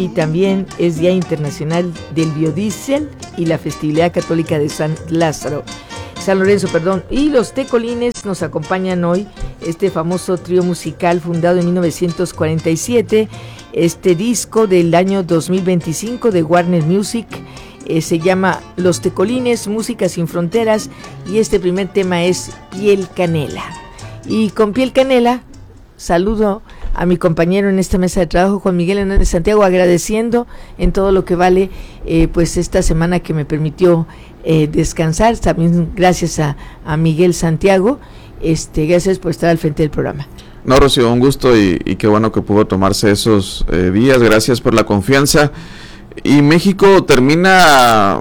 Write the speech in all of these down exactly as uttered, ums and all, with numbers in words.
y también es Día Internacional del Biodiesel y la festividad católica de San Lázaro. San Lorenzo, perdón, y los Tecolines nos acompañan hoy, este famoso trío musical fundado en mil novecientos cuarenta y siete, este disco del año dos mil veinticinco de Warner Music, eh, se llama Los Tecolines, Música Sin Fronteras, y este primer tema es Piel Canela. Y con Piel Canela, saludo a mi compañero en esta mesa de trabajo, Juan Miguel Hernández Santiago, agradeciendo en todo lo que vale, eh, pues esta semana que me permitió eh, descansar, también gracias a, a Miguel Santiago, este, gracias por estar al frente del programa. No, Rocío, un gusto y, y qué bueno que pudo tomarse esos eh, días, gracias por la confianza. Y México termina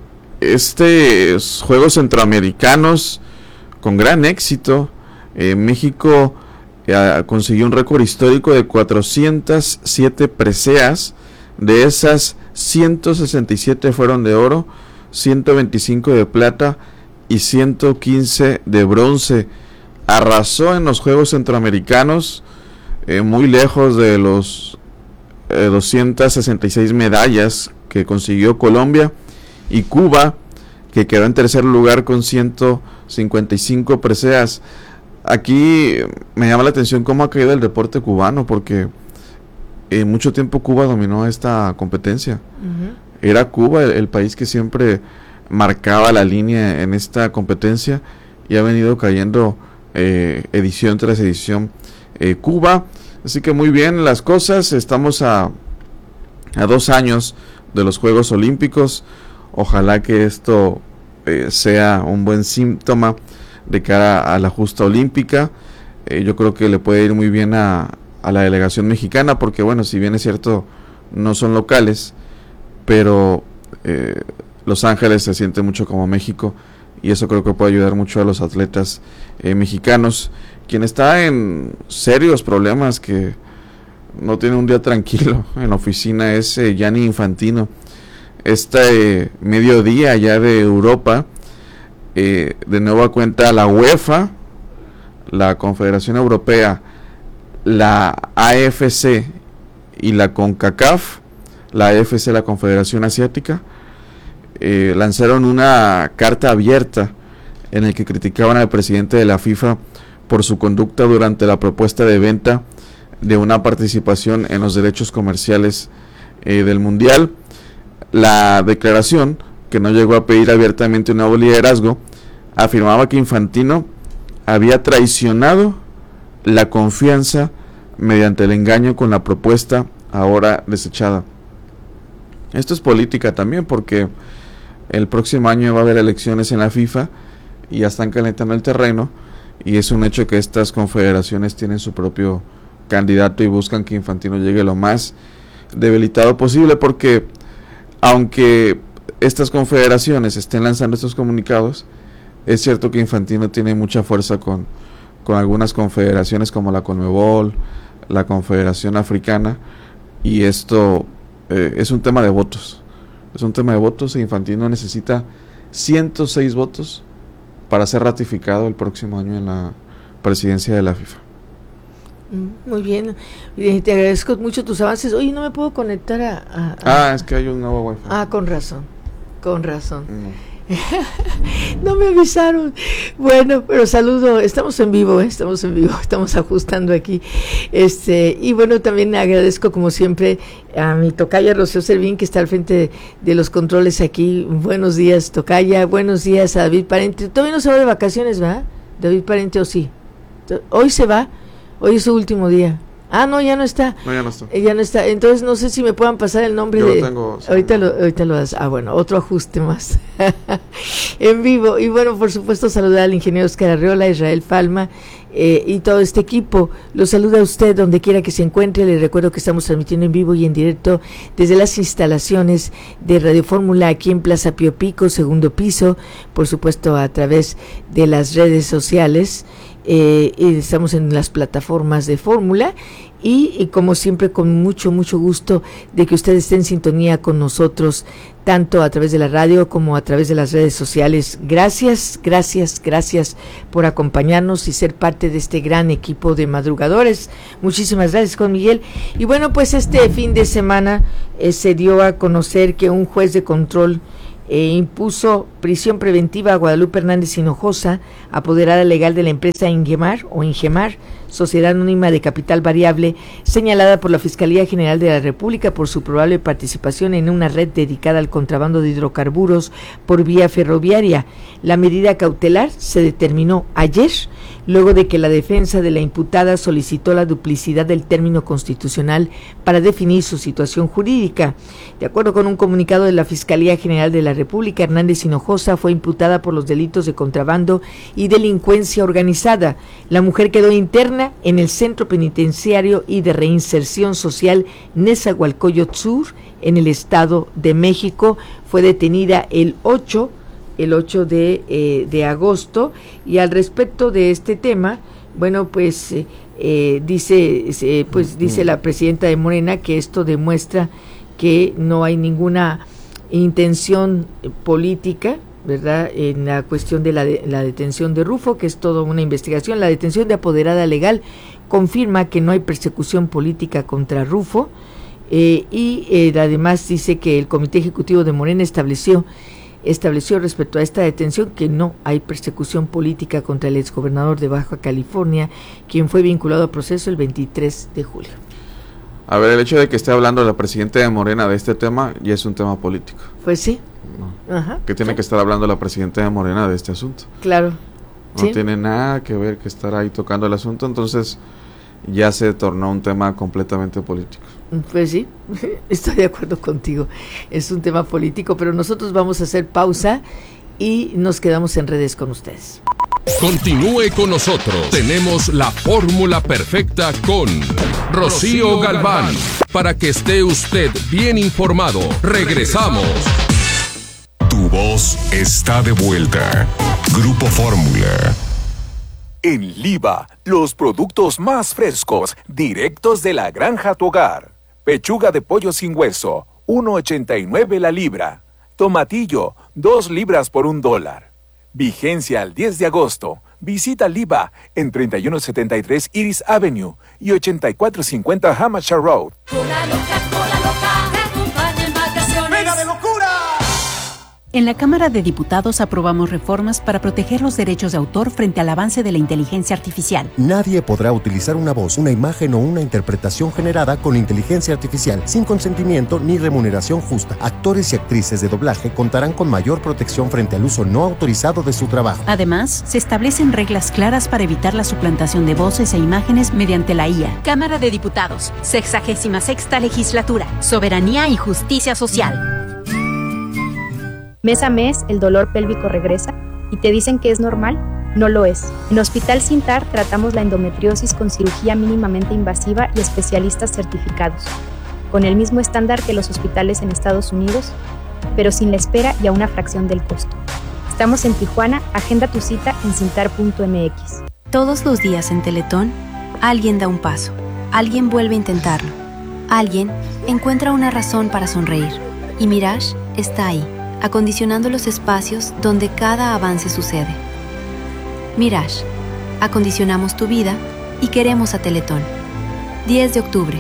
estos Juegos Centroamericanos con gran éxito. eh, México eh, consiguió un récord histórico de cuatrocientas siete preseas, de esas ciento sesenta y siete fueron de oro, ciento veinticinco de plata y ciento quince de bronce. Arrasó en los Juegos Centroamericanos, eh, muy lejos de los eh, doscientas sesenta y seis medallas que consiguió Colombia, y Cuba, que quedó en tercer lugar con ciento cincuenta y cinco preseas. Aquí me llama la atención cómo ha caído el deporte cubano, porque en mucho tiempo Cuba dominó esta competencia. Uh-huh. Era Cuba el, el país que siempre marcaba la línea en esta competencia, y ha venido cayendo eh, edición tras edición eh, Cuba. Así que muy bien las cosas, estamos a, a dos años de los Juegos Olímpicos. Ojalá que esto eh, sea un buen síntoma de cara a la justa olímpica. Eh, yo creo que le puede ir muy bien a, a la delegación mexicana, porque bueno, si bien es cierto, no son locales, pero eh, Los Ángeles se siente mucho como México, y eso creo que puede ayudar mucho a los atletas eh, mexicanos. Quien está en serios problemas, que no tiene un día tranquilo en la oficina, es eh, Gianni Infantino. Este eh, mediodía ya de Europa, eh, de nueva cuenta la UEFA, la Confederación Europea, la A F C y la CONCACAF, la A F C, la Confederación Asiática, eh, lanzaron una carta abierta en la que criticaban al presidente de la FIFA por su conducta durante la propuesta de venta de una participación en los derechos comerciales eh, del Mundial. La declaración, que no llegó a pedir abiertamente un nuevo liderazgo, afirmaba que Infantino había traicionado la confianza mediante el engaño con la propuesta ahora desechada. Esto es política también, porque el próximo año va a haber elecciones en la FIFA y ya están calentando el terreno, y es un hecho que estas confederaciones tienen su propio candidato y buscan que Infantino llegue lo más debilitado posible, porque aunque estas confederaciones estén lanzando estos comunicados, es cierto que Infantino tiene mucha fuerza con, con algunas confederaciones como la Conmebol, la Confederación Africana, y esto eh, es un tema de votos. Es un tema de votos, e Infantino necesita ciento seis votos para ser ratificado el próximo año en la presidencia de la FIFA. Muy bien, te agradezco mucho tus avances. Oye, no me puedo conectar a... a, a... Ah, es que hay un nuevo wifi. Ah, con razón, con razón. No. No me avisaron. Bueno, pero saludo, estamos en vivo, ¿eh? estamos en vivo, estamos ajustando aquí. Este, y bueno, también agradezco como siempre a mi tocaya Rocío Servín, que está al frente de, de los controles aquí. Buenos días, tocaya. Buenos días a David Parente. Todavía no se va de vacaciones, ¿va? David Parente, ¿o sí? Hoy se va, hoy es su último día. Ah, no, ya no está. No, ya no está. Eh, ya no está. Entonces no sé si me puedan pasar el nombre. Yo de... lo tengo. Sí. Ahorita lo, ahorita lo das. Ah, bueno, otro ajuste más. En vivo. Y bueno, por supuesto, saludar al ingeniero Oscar Arreola, Israel Palma eh, y todo este equipo. Lo saluda a usted donde quiera que se encuentre. Le recuerdo que estamos transmitiendo en vivo y en directo desde las instalaciones de Radio Fórmula aquí en Plaza Pío Pico, segundo piso. Por supuesto, a través de las redes sociales. Eh, y estamos en las plataformas de Fórmula y, y como siempre con mucho mucho gusto de que usted esté en sintonía con nosotros, tanto a través de la radio como a través de las redes sociales. Gracias, gracias, gracias por acompañarnos y ser parte de este gran equipo de madrugadores. Muchísimas gracias, Juan Miguel. Y bueno, pues este fin de semana eh, se dio a conocer que un juez de control eh, impuso prisión preventiva a Guadalupe Hernández Hinojosa, apoderada legal de la empresa Ingemar o Ingemar, sociedad anónima de capital variable, señalada por la Fiscalía General de la República por su probable participación en una red dedicada al contrabando de hidrocarburos por vía ferroviaria. La medida cautelar se determinó ayer, luego de que la defensa de la imputada solicitó la duplicidad del término constitucional para definir su situación jurídica. De acuerdo con un comunicado de la Fiscalía General de la República, Hernández Hinojosa fue imputada por los delitos de contrabando y delincuencia organizada. La mujer quedó interna en el Centro Penitenciario y de Reinserción Social Nezahualcóyotl Sur, en el Estado de México. Fue detenida el ocho de, eh, de agosto, y al respecto de este tema, bueno, pues eh, eh, dice, eh, pues dice la presidenta de Morena que esto demuestra que no hay ninguna intención política, ¿verdad?, en la cuestión de la, de la detención de Rufo, que es toda una investigación. La detención de apoderada legal confirma que no hay persecución política contra Rufo, eh, y eh, además dice que el Comité Ejecutivo de Morena estableció estableció respecto a esta detención que no hay persecución política contra el exgobernador de Baja California, quien fue vinculado al proceso el veintitrés de julio. A ver, el hecho de que esté hablando la presidenta de Morena de este tema ya es un tema político. Pues sí. No. Ajá, que tiene sí. que estar hablando la presidenta de Morena de este asunto. Claro. No ¿sí? tiene nada que ver que estar ahí tocando el asunto, entonces ya se tornó un tema completamente político. Pues sí, estoy de acuerdo contigo. Es un tema político, pero nosotros vamos a hacer pausa y nos quedamos en redes con ustedes. Continúe con nosotros. Tenemos la fórmula perfecta con Rocío Galván. Para que esté usted bien informado. Regresamos. Tu voz está de vuelta. Grupo Fórmula. En Liva, los productos más frescos, directos de la granja a tu hogar. Pechuga de pollo sin hueso, uno ochenta y nueve la libra. Tomatillo, dos libras por un dólar. Vigencia al diez de agosto. Visita Liva en treinta y uno setenta y tres Iris Avenue y ochenta y cuatro cincuenta Hampshire Road. Cola loca, cola loca, te acompaña en vacaciones. ¡Venga de locura! En la Cámara de Diputados aprobamos reformas para proteger los derechos de autor frente al avance de la inteligencia artificial. Nadie podrá utilizar una voz, una imagen o una interpretación generada con inteligencia artificial sin consentimiento ni remuneración justa. Actores y actrices de doblaje contarán con mayor protección frente al uso no autorizado de su trabajo. Además, se establecen reglas claras para evitar la suplantación de voces e imágenes mediante la I A. Cámara de Diputados, sexagésima sexta legislatura, soberanía y justicia social. Mes a mes, el dolor pélvico regresa y te dicen que es normal. No lo es. En Hospital Sintar tratamos la endometriosis con cirugía mínimamente invasiva y especialistas certificados, con el mismo estándar que los hospitales en Estados Unidos, pero sin la espera y a una fracción del costo. Estamos en Tijuana. Agenda tu cita en cintar punto m x. Todos los días en Teletón, alguien da un paso, alguien vuelve a intentarlo, alguien encuentra una razón para sonreír, y Mirage está ahí, acondicionando los espacios donde cada avance sucede. Mirage, acondicionamos tu vida y queremos a Teletón. diez de octubre.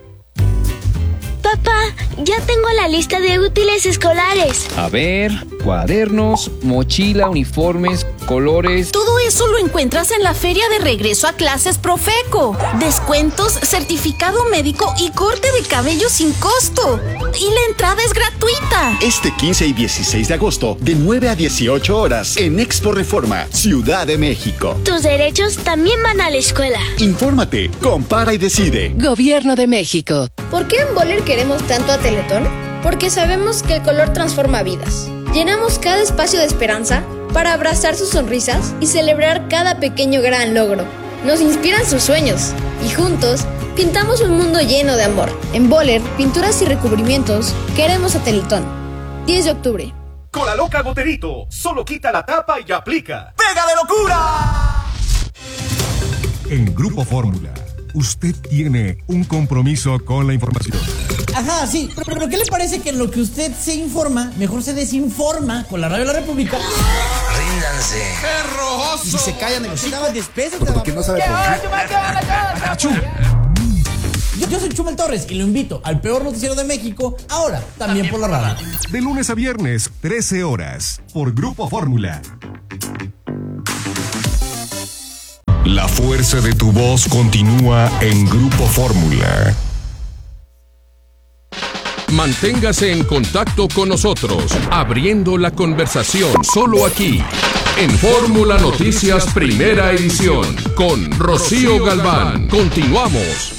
Papá, ya tengo la lista de útiles escolares. A ver, cuadernos, mochila, uniformes, colores. Todo eso lo encuentras en la feria de regreso a clases Profeco. Descuentos, certificado médico y corte de cabello sin costo. Y la entrada es gratuita. Este quince y dieciséis de agosto, de nueve a dieciocho horas, en Expo Reforma, Ciudad de México. Tus derechos también van a la escuela. Infórmate, compara y decide. Gobierno de México. ¿Por qué en Boller queremos tanto a Teletón? Porque sabemos que el color transforma vidas. Llenamos cada espacio de esperanza para abrazar sus sonrisas y celebrar cada pequeño gran logro. Nos inspiran sus sueños y juntos pintamos un mundo lleno de amor. En Boller, pinturas y recubrimientos, queremos a Teletón. diez de octubre. Cola loca goterito, solo quita la tapa y aplica. ¡Pega de locura! En Grupo Fórmula, usted tiene un compromiso con la información. Ajá, sí, pero, pero ¿qué le parece que lo que usted se informa, mejor se desinforma con la Radio de la República? Ríndanse. ¡Qué rojoso! Y si se callan, negociaban despesas. Porque no sabe por qué. Yo Yo soy Chumel Torres y lo invito al peor noticiero de México, ahora también, también por la radio. De lunes a viernes, trece horas, por Grupo Fórmula. La fuerza de tu voz continúa en Grupo Fórmula. Manténgase en contacto con nosotros, abriendo la conversación solo aquí, en Fórmula Noticias Primera Edición, con Rocío Galván. Continuamos.